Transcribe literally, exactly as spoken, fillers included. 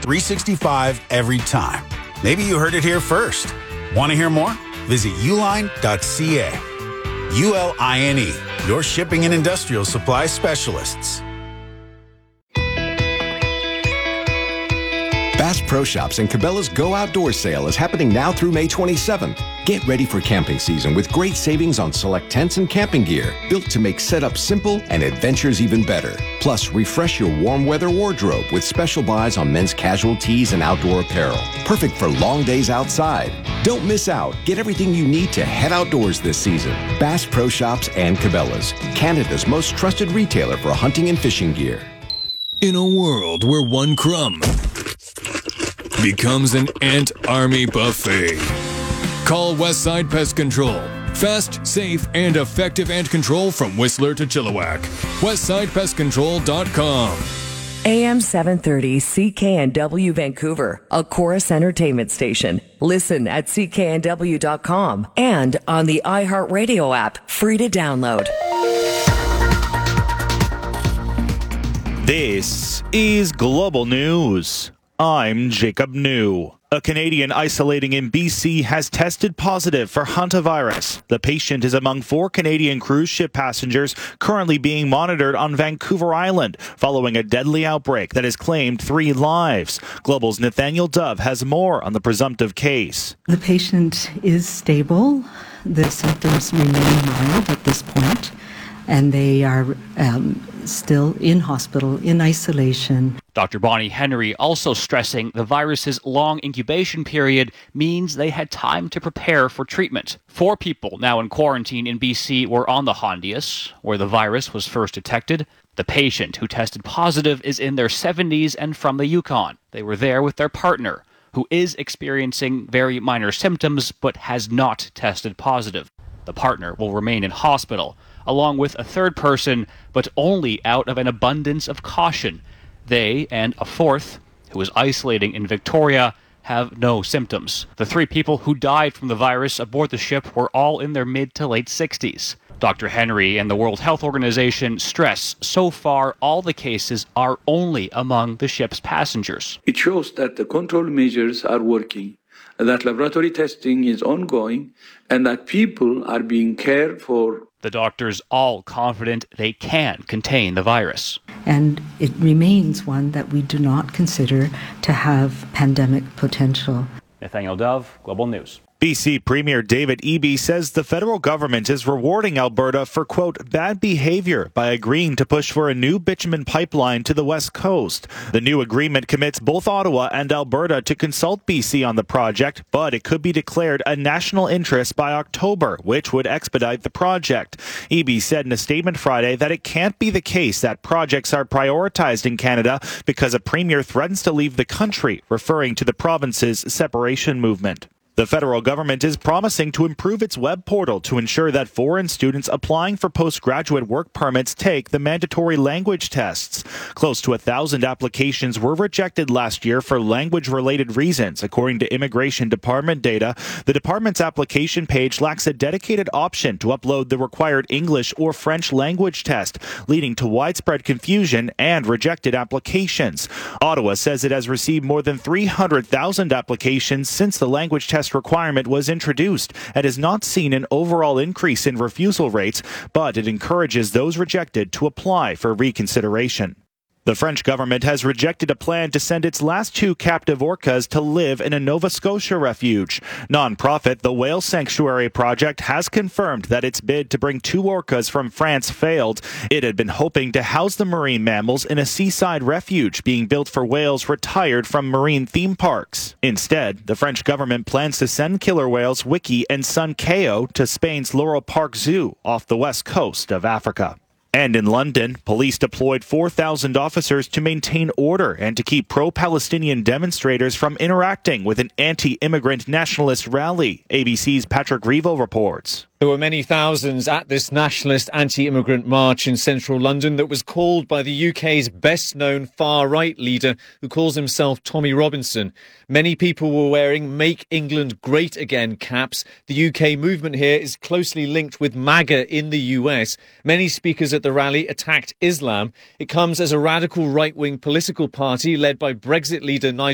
three sixty-five every time. Maybe you heard it here first. Want to hear more? Visit uline dot c a. U L I N E, your shipping and industrial supply specialists. Bass Pro Shops and Cabela's Go Outdoor sale is happening now through May twenty-seventh. Get ready for camping season with great savings on select tents and camping gear, built to make setup simple and adventures even better. Plus, refresh your warm weather wardrobe with special buys on men's casual tees and outdoor apparel. Perfect for long days outside. Don't miss out. Get everything you need to head outdoors this season. Bass Pro Shops and Cabela's, Canada's most trusted retailer for hunting and fishing gear. In a world where one crumb becomes an ant army buffet, call Westside Pest Control. Fast, safe, and effective ant control from Whistler to Chilliwack. westside pest control dot com. A M seven thirty C K N W Vancouver, a Chorus Entertainment station. Listen at C K N W dot com and on the iHeartRadio app, free to download. This is Global News. I'm Jacob New. A Canadian isolating in B C has tested positive for hantavirus. The patient is among four Canadian cruise ship passengers currently being monitored on Vancouver Island following a deadly outbreak that has claimed three lives. Global's Nathaniel Dove has more on the presumptive case. The patient is stable. The symptoms remain mild at this point, and they are um, still in hospital, in isolation. Doctor Bonnie Henry also stressing the virus's long incubation period means they had time to prepare for treatment. Four people now in quarantine in B C were on the Hondias, where the virus was first detected. The patient who tested positive is in their seventies and from the Yukon. They were there with their partner, who is experiencing very minor symptoms but has not tested positive. The partner will remain in hospital, along with a third person, but only out of an abundance of caution. They and a fourth, who is isolating in Victoria, have no symptoms. The three people who died from the virus aboard the ship were all in their mid to late sixties. Doctor Henry and the World Health Organization stress so far all the cases are only among the ship's passengers. It shows that the control measures are working, that laboratory testing is ongoing, and that people are being cared for. The doctors all confident they can contain the virus. And it remains one that we do not consider to have pandemic potential. Nathaniel Dove, Global News. B C Premier David Eby says the federal government is rewarding Alberta for, quote, bad behavior by agreeing to push for a new bitumen pipeline to the west coast. The new agreement commits both Ottawa and Alberta to consult B C on the project, but it could be declared a national interest by October, which would expedite the project. Eby said in a statement Friday that it can't be the case that projects are prioritized in Canada because a premier threatens to leave the country, referring to the province's separation movement. The federal government is promising to improve its web portal to ensure that foreign students applying for postgraduate work permits take the mandatory language tests. Close to a thousand applications were rejected last year for language-related reasons, according to Immigration Department data. The department's application page lacks a dedicated option to upload the required English or French language test, leading to widespread confusion and rejected applications. Ottawa says it has received more than three hundred thousand applications since the language test requirement was introduced and has not seen an overall increase in refusal rates, but it encourages those rejected to apply for reconsideration. The French government has rejected a plan to send its last two captive orcas to live in a Nova Scotia refuge. Non-profit The Whale Sanctuary Project has confirmed that its bid to bring two orcas from France failed. It had been hoping to house the marine mammals in a seaside refuge being built for whales retired from marine theme parks. Instead, the French government plans to send killer whales Wiki and Sun Kao to Spain's Laurel Park Zoo off the west coast of Africa. And in London, police deployed four thousand officers to maintain order and to keep pro-Palestinian demonstrators from interacting with an anti-immigrant nationalist rally. A B C's Patrick Revo reports. There were many thousands at this nationalist anti-immigrant march in central London that was called by the U K's best-known far-right leader, who calls himself Tommy Robinson. Many people were wearing Make England Great Again caps. The U K movement here is closely linked with MAGA in the U S. Many speakers at the rally attacked Islam. It comes as a radical right-wing political party led by Brexit leader Nigel